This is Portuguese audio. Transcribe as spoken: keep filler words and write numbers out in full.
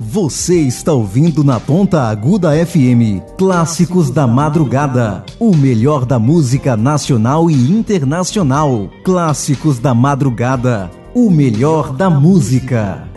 Você está ouvindo na Ponta Aguda F M, Clássicos da Madrugada, o melhor da música nacional e internacional. Clássicos da Madrugada, o melhor da música.